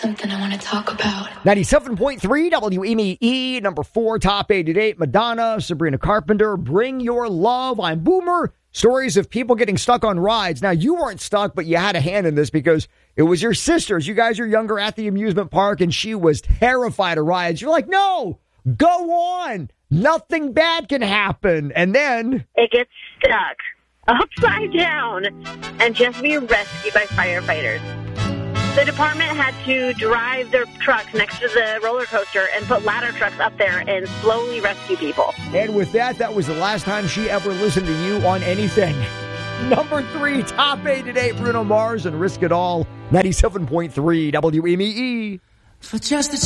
something I want to talk about. 97.3 WMEE, number 4, top 8 to date. Madonna, Sabrina Carpenter, Bring Your Love. I'm Boomer. Stories of people getting stuck on rides. Now, you weren't stuck, but you had a hand in this because it was your sisters. You guys are younger at the amusement park, and she was terrified of rides. You're like, no, go on. Nothing bad can happen. And then it gets stuck upside down and just be rescued by firefighters. The department had to drive their trucks next to the roller coaster and put ladder trucks up there and slowly rescue people. And with that, that was the last time she ever listened to you on anything. Number 3, top 8 today, Bruno Mars and Risk It All. 97.3 WMEE. For just a